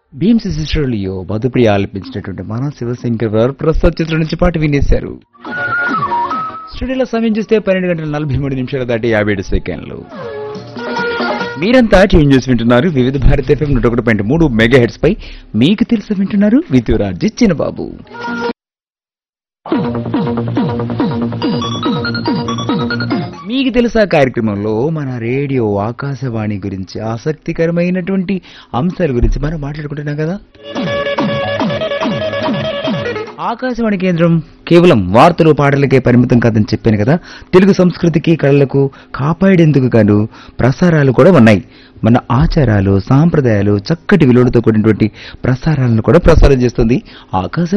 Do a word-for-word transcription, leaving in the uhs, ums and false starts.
భీమ్స్ సిస్టర్లియో మధుప్రియ ఆలపించినటువంటి మన శివశంకర్ వారు ప్రసాద్ చిత్రం నుంచి పాట వినేశారు. స్టూడియోలో సమయం చూస్తే పన్నెండు గంటల నలభై మూడు నిమిషాలు దాటి యాభై ఏడు సెకండ్లు. మీరంతా ట్యూన్ చేసి వింటున్నారు వివిధ భారత ఎఫ్ఎం నూట ఒకటి పాయింట్ మూడు మెగా హెడ్స్ పై. మీకు తెలుసు వింటున్నారు విద్యురాజు చిన్నబాబు. మీకు తెలుసా కార్యక్రమంలో మన రేడియో ఆకాశవాణి గురించి ఆసక్తికరమైనటువంటి అంశాల గురించి మనం మాట్లాడుకుంటున్నాం కదా. ఆకాశవాణి కేంద్రం కేవలం వార్తలు పాటలకే పరిమితం కాదని చెప్పాను కదా. తెలుగు సంస్కృతికి కళలకు కాపాడేందుకు గాను ప్రసారాలు కూడా ఉన్నాయి. మన ఆచారాలు సాంప్రదాయాలు చక్కటి విలువలతో కూడినటువంటి ప్రసారాలను కూడా ప్రసారం చేస్తుంది ఆకాశవాణి.